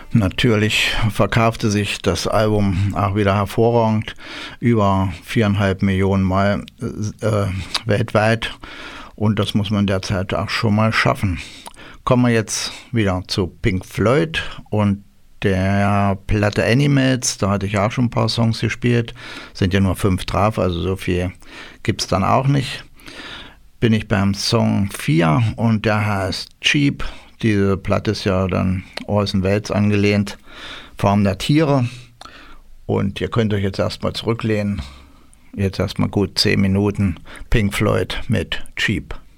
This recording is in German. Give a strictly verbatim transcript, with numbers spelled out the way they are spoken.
Natürlich verkaufte sich das Album auch wieder hervorragend, über viereinhalb Millionen Mal äh, weltweit, und das muss man derzeit auch schon mal schaffen. Kommen wir jetzt wieder zu Pink Floyd und der Platte Animals. Da hatte ich auch schon ein paar Songs gespielt, sind ja nur fünf drauf, also so viel gibt es dann auch nicht. Bin ich beim Song vier und der heißt Cheap. Diese Platte ist ja dann Orson Welles angelehnt, Farm der Tiere. Und ihr könnt euch jetzt erstmal zurücklehnen. Jetzt erstmal gut zehn Minuten Pink Floyd mit Cheap.